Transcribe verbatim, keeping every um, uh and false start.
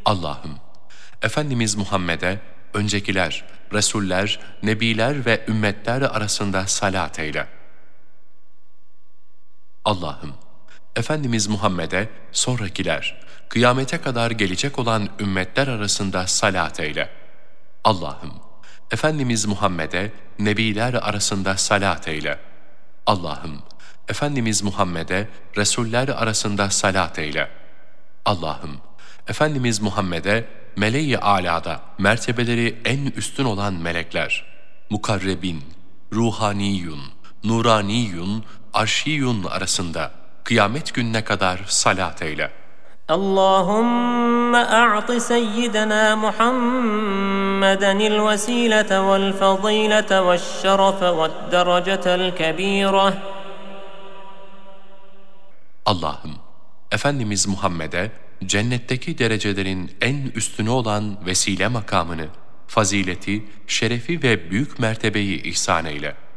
Allah'ım, Efendimiz Muhammed'e, öncekiler, Resuller, Nebiler ve ümmetler arasında salat eyle. Allah'ım, Efendimiz Muhammed'e, sonrakiler, kıyamete kadar gelecek olan ümmetler arasında salat eyle. Allah'ım, Efendimiz Muhammed'e, Nebiler arasında salat eyle. Allah'ım, Efendimiz Muhammed'e, Resuller arasında salat eyle. Allah'ım, Efendimiz Muhammed'e, meleği âlâda mertebeleri en üstün olan melekler, mukarrebin, ruhaniyun, nuraniyun, arşiyun arasında kıyamet gününe kadar salat eyle. اللهم أعط سيدنا محمدا الوسيلة والفضيلة والشرف والدرجة الكبيرة. Allah'ım, Efendimiz Muhammed'e cennetteki derecelerin en üstünü olan vesile makamını, fazileti, şerefi ve büyük mertebeyi ihsan eyle.